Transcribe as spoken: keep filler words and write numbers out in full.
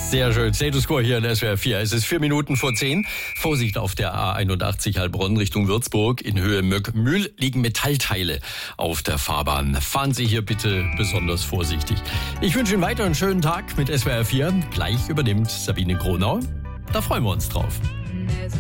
Sehr schön. Status Quo hier in S W R vier. Es ist vier Minuten vor zehn. Vorsicht auf der A einundachtzig Heilbronn Richtung Würzburg. In Höhe Möckmühl liegen Metallteile auf der Fahrbahn. Fahren Sie hier bitte besonders vorsichtig. Ich wünsche Ihnen weiter einen schönen Tag mit S W R vier. Gleich übernimmt Sabine Gronau. Da freuen wir uns drauf.